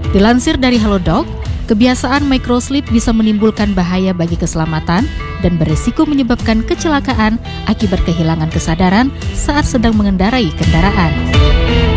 Dilansir dari Halodoc, kebiasaan microsleep bisa menimbulkan bahaya bagi keselamatan dan berisiko menyebabkan kecelakaan akibat kehilangan kesadaran saat sedang mengendarai kendaraan.